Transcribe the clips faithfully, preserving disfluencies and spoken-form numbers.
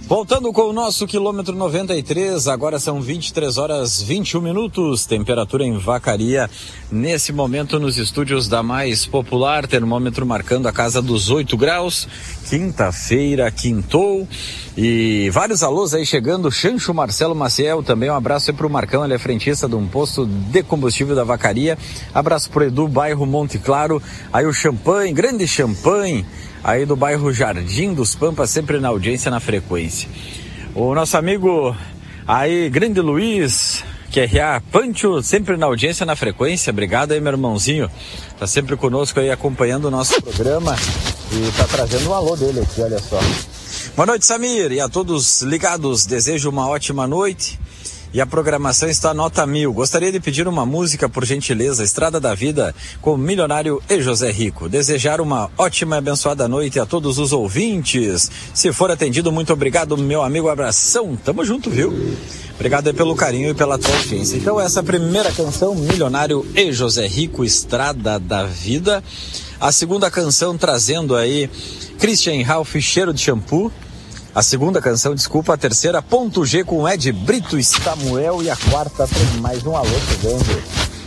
Voltando com o nosso quilômetro noventa e três, agora são vinte e três horas vinte e um minutos, temperatura em Vacaria, nesse momento nos estúdios da Mais Popular, termômetro marcando a casa dos oito graus, quinta-feira, quintou, e vários alôs aí chegando, Chancho Marcelo Maciel, também um abraço aí pro Marcão, ele é frentista de um posto de combustível da Vacaria, abraço pro Edu, bairro Monte Claro, aí o Champanhe, grande Champanhe, aí do bairro Jardim dos Pampas, sempre na audiência, na frequência. O nosso amigo aí, grande Luiz, que é a Pancho, sempre na audiência, na frequência. Obrigado aí, meu irmãozinho. Tá sempre conosco aí, acompanhando o nosso programa e tá trazendo um alô dele aqui, olha só. Boa noite, Samir, e a todos ligados, desejo uma ótima noite. E a programação está nota mil. Gostaria de pedir uma música, por gentileza, Estrada da Vida, com o Milionário e José Rico. Desejar uma ótima e abençoada noite a todos os ouvintes. Se for atendido, muito obrigado, meu amigo. Abração. Tamo junto, viu? Obrigado aí pelo carinho e pela tua audiência. Então, essa primeira canção, Milionário e José Rico, Estrada da Vida. A segunda canção, trazendo aí Christian Ralph, Cheiro de Shampoo. A segunda canção, desculpa, a terceira, Ponto G com Ed Brito e Samuel, e a quarta tem mais um alô chegando.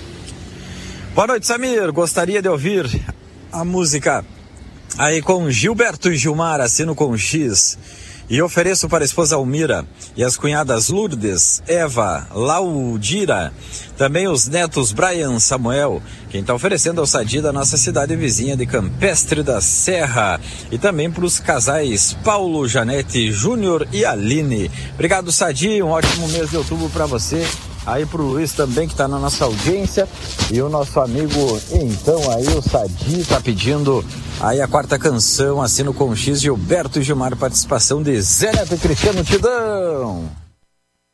Boa noite, Samir, gostaria de ouvir a música aí com Gilberto e Gilmar, assino com X, e ofereço para a esposa Almira e as cunhadas Lourdes, Eva, Laudira, também os netos Brian, Samuel, quem está oferecendo ao Sadi da nossa cidade vizinha de Campestre da Serra, e também para os casais Paulo, Janete, Júnior e Aline. Obrigado, Sadi, um ótimo mês de outubro para você. Aí pro Luiz também, que tá na nossa audiência, e o nosso amigo, então aí o Sadi tá pedindo aí a quarta canção, assino com X, Gilberto e Gilmar, participação de Zé Neto e Cristiano Tidão.